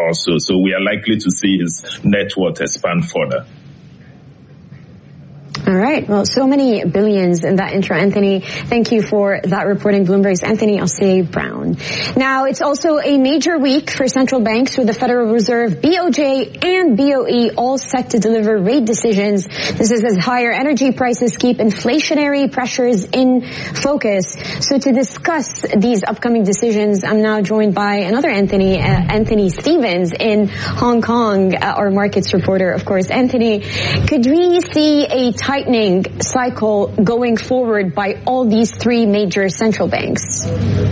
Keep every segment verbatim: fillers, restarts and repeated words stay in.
or so. So we are likely to see his net worth expand further. All right. Well, so many billions in that intro, Anthony. Thank you for that reporting. Bloomberg's Anthony Osei-Brown. Now, it's also a major week for central banks with the Federal Reserve, B O J, and B O E all set to deliver rate decisions. This is as higher energy prices keep inflationary pressures in focus. So to discuss these upcoming decisions, I'm now joined by another Anthony, uh, Anthony Stevens in Hong Kong, uh, our markets reporter, of course. Anthony, could we see a tightening cycle going forward by all these three major central banks?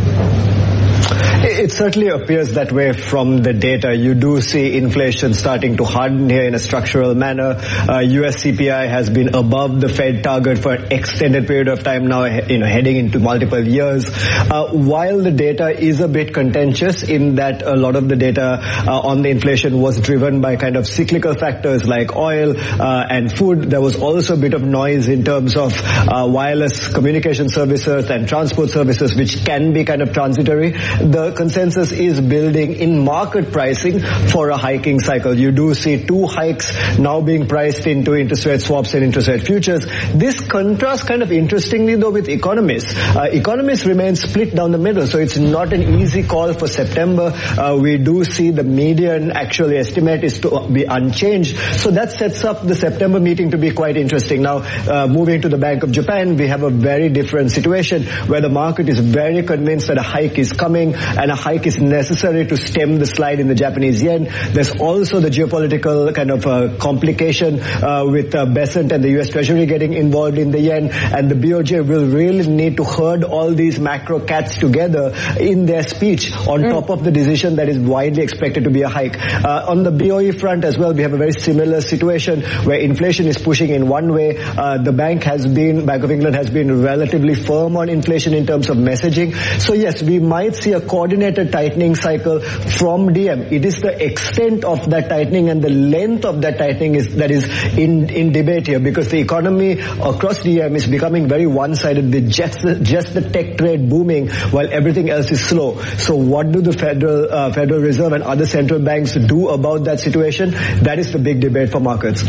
It certainly appears that way from the data. You do see inflation starting to harden here in a structural manner. Uh, U S C P I has been above the Fed target for an extended period of time now, you know, heading into multiple years. Uh, while the data is a bit contentious in that a lot of the data uh, on the inflation was driven by kind of cyclical factors like oil uh, and food, there was also a bit of noise in terms of uh, wireless communication services and transport services, which can be kind of transitory. The consensus is building in market pricing for a hiking cycle. You do see two hikes now being priced into interest rate swaps and interest rate futures. This contrasts kind of interestingly though with economists. Uh, economists remain split down the middle, so it's not an easy call for September. Uh, we do see the median actual estimate is to be unchanged. So that sets up the September meeting to be quite interesting. Now, uh, moving to the Bank of Japan, we have a very different situation where the market is very convinced that a hike is coming and a hike is necessary to stem the slide in the Japanese yen. There's also the geopolitical kind of uh, complication uh, with uh, Besant and the U S Treasury getting involved in the yen, and the B O J will really need to herd all these macro cats together in their speech on mm. top of the decision that is widely expected to be a hike. Uh, on the B O E front as well, we have a very similar situation where inflation is pushing in one way. Uh, the bank has been, Bank of England has been relatively firm on inflation in terms of messaging. So yes, we might see a coordinated tightening cycle from D M. It is the extent of that tightening and the length of that tightening is that is in in debate here, because the economy across D M is becoming very one-sided with just the, just the tech trade booming while everything else is slow. So what do the Federal uh, Federal Reserve and other central banks do about that situation? That is the big debate for markets.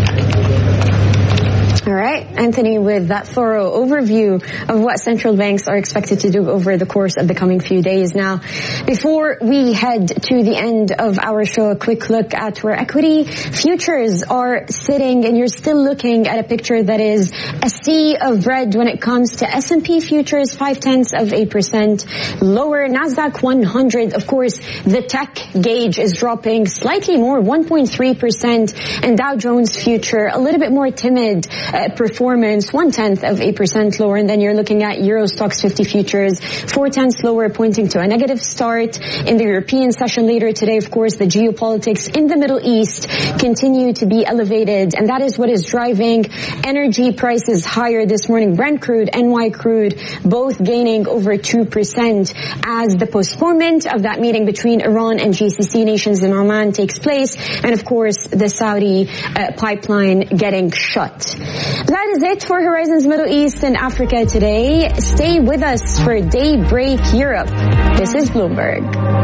All right, Anthony, with that thorough overview of what central banks are expected to do over the course of the coming few days. Now, before we head to the end of our show, a quick look at where equity futures are sitting, and you're still looking at a picture that is a sea of red when it comes to S and P futures, five tenths of a percent lower. NASDAQ one hundred, of course, the tech gauge is dropping slightly more, one point three percent, and Dow Jones future a little bit more timid. Uh, performance, one-tenth of a percent lower, and then you're looking at Euro Stoxx fifty futures, four-tenths lower, pointing to a negative start. In the European session later today, of course, the geopolitics in the Middle East continue to be elevated, and that is what is driving energy prices higher this morning. Brent crude, N Y crude, both gaining over two percent as the postponement of that meeting between Iran and G C C nations in Oman takes place, and of course, the Saudi uh, pipeline getting shut. That is it for Horizons Middle East and Africa today. Stay with us for Daybreak Europe. This is Bloomberg.